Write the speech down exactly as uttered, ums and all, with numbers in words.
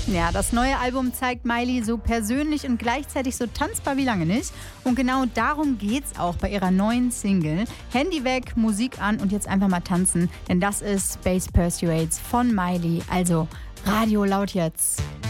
Ja, das neue Album zeigt Miley so persönlich und gleichzeitig so tanzbar wie lange nicht. Und genau darum geht's auch bei ihrer neuen Single. Handy weg, Musik an und jetzt einfach mal tanzen, denn das ist Space Pursuades von Miley. Also Radio laut jetzt.